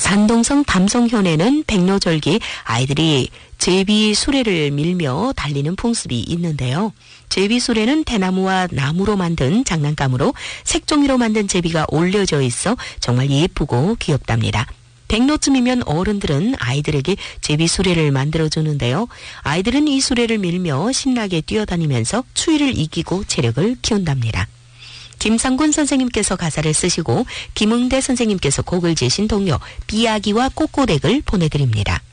산동성 담성현에는 백로절기 아이들이 제비 수레를 밀며 달리는 풍습이 있는데요. 제비 수레는 대나무와 나무로 만든 장난감으로 색종이로 만든 제비가 올려져 있어 정말 예쁘고 귀엽답니다. 백로쯤이면 어른들은 아이들에게 제비 수레를 만들어주는데요. 아이들은 이 수레를 밀며 신나게 뛰어다니면서 추위를 이기고 체력을 키운답니다. 김상군 선생님께서 가사를 쓰시고 김응대 선생님께서 곡을 지신 동요 삐아기와 꼬꼬댁을 보내드립니다.